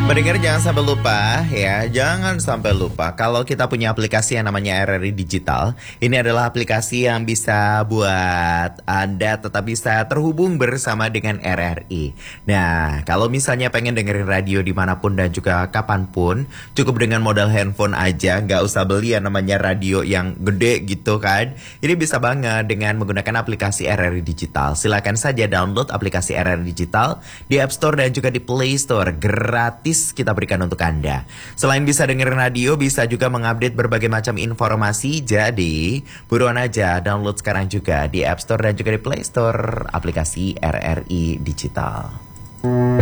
Pendengar jangan sampai lupa ya, jangan sampai lupa kalau kita punya aplikasi yang namanya RRI Digital. Ini adalah aplikasi yang bisa buat Anda tetap bisa terhubung bersama dengan RRI. Nah, kalau misalnya pengen dengerin radio dimanapun dan juga kapanpun, cukup dengan modal handphone aja, nggak usah beli yang namanya radio yang gede gitu kan. Ini bisa banget dengan menggunakan aplikasi RRI Digital. Silakan saja download aplikasi RRI Digital di App Store dan juga di Play Store, gratis kita berikan untuk Anda. Selain bisa dengerin radio, bisa juga mengupdate berbagai macam informasi. Jadi, buruan aja download sekarang juga di App Store dan juga di Play Store aplikasi RRI Digital.